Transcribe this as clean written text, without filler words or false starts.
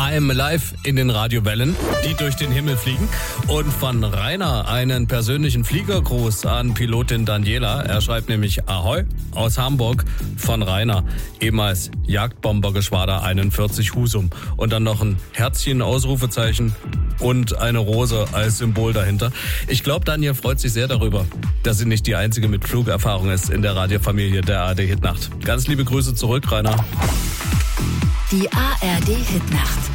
I'm Alive in den Radiowellen, die durch den Himmel fliegen. Und von Rainer einen persönlichen Fliegergruß an Pilotin Daniela. Er schreibt nämlich Ahoi aus Hamburg von Rainer, ehemals Jagdbombergeschwader 41 Husum. Und dann noch ein Herzchen, Ausrufezeichen und eine Rose als Symbol dahinter. Ich glaube, Daniel freut sich sehr darüber, dass sie nicht die einzige mit Flugerfahrung ist in der Radiofamilie der ARD Hitnacht. Ganz liebe Grüße zurück, Rainer. Die ARD Hitnacht.